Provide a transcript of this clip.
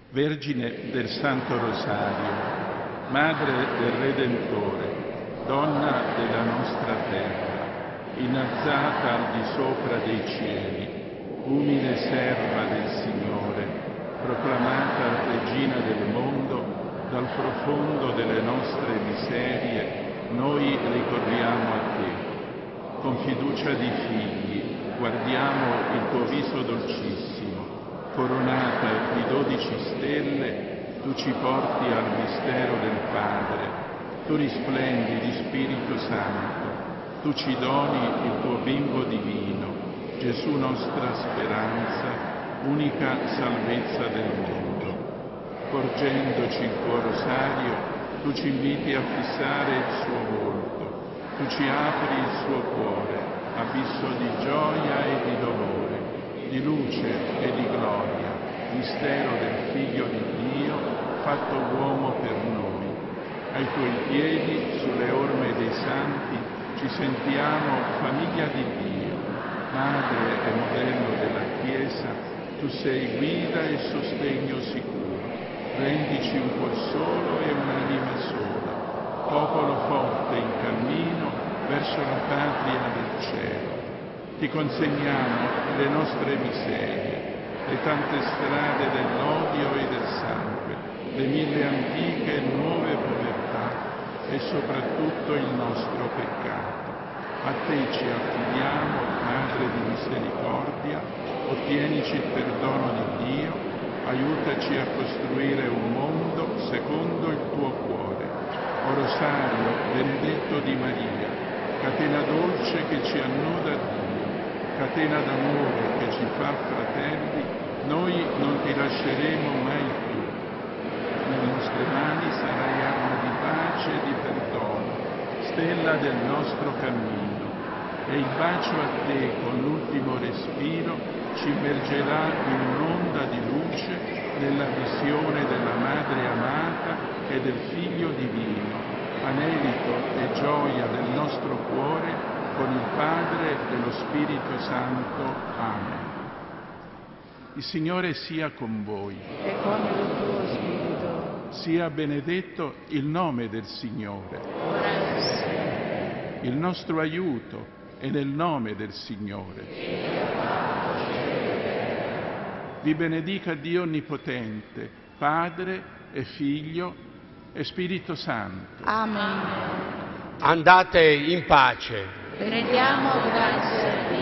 Vergine del Santo Rosario, Madre del Redentore, Donna della nostra terra, innalzata al di sopra dei cieli, umile serva del Signore, proclamata Regina del mondo, dal profondo delle nostre miserie, noi ricorriamo a te. Con fiducia di figli, guardiamo il tuo viso dolcissimo. Coronata di 12 stelle, tu ci porti al mistero del Padre, tu risplendi di Spirito Santo, tu ci doni il tuo bimbo divino, Gesù nostra speranza, unica salvezza del mondo. Porgendoci il tuo rosario, tu ci inviti a fissare il suo volto, tu ci apri il suo cuore, abisso di gioia e di dolore, di luce e di gloria, mistero del Figlio di Dio, fatto uomo per noi. Ai tuoi piedi, sulle orme dei santi, ci sentiamo famiglia di Dio, madre e modello della Chiesa, tu sei guida e sostegno sicuro. Rendici un cuor solo e un'anima sola, popolo forte in cammino verso la patria del cielo. Ti consegniamo le nostre miserie, le tante strade dell'odio e del sangue, le 1000 antiche e nuove povertà e soprattutto il nostro peccato. A te ci affidiamo, Madre di misericordia, ottienici il perdono di Dio, aiutaci a costruire un mondo secondo il tuo cuore. O Rosario benedetto di Maria, catena dolce che ci annoda a Dio, catena d'amore che ci fa fratelli, noi non ti lasceremo mai più. Nelle nostre mani sarai arma di pace e di perdono, stella del nostro cammino, e il bacio a te con l'ultimo respiro ci immergerà in un'onda di luce nella visione della Madre amata e del Figlio divino, anelito e gioia del nostro cuore, con il Padre e lo Spirito Santo. Amen. Il Signore sia con voi. E con il tuo spirito. Sia benedetto il nome del Signore. Ora e sempre. Il nostro aiuto è nel nome del Signore. Vi benedica Dio Onnipotente, Padre e Figlio e Spirito Santo. Amen. Andate in pace. Rendiamo grazie a Dio.